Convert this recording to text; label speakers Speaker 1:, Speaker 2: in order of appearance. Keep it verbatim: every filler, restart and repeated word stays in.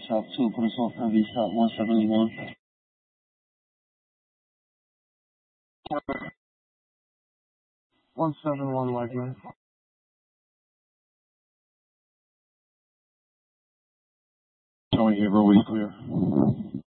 Speaker 1: South two, put us off heavy, stop one seventy-one. one seventy-one, Legend.
Speaker 2: Showing here, always clear.